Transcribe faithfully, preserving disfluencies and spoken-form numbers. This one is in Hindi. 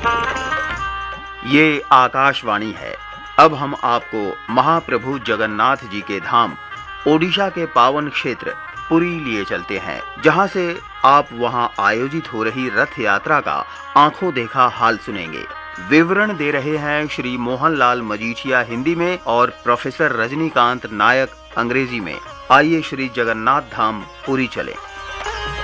ये आकाशवाणी है। अब हम आपको महाप्रभु जगन्नाथ जी के धाम ओडिशा के पावन क्षेत्र पुरी लिए चलते हैं, जहां से आप वहां आयोजित हो रही रथ यात्रा का आंखों देखा हाल सुनेंगे। विवरण दे रहे हैं श्री मोहनलाल मजीठिया हिंदी में और प्रोफेसर रजनीकांत नायक अंग्रेजी में। आइए श्री जगन्नाथ धाम पुरी चलें।